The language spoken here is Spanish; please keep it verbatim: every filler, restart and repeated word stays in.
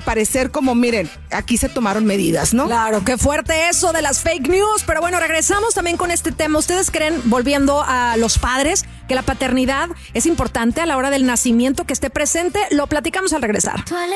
parecer como, miren, aquí se tomaron medidas, ¿no? Claro, qué fuerte eso de las fake news. Pero bueno, regresamos también con este tema. ¿Ustedes creen, volviendo a los padres, que la paternidad es importante a la hora del nacimiento, que esté presente? Lo platicamos al regresar.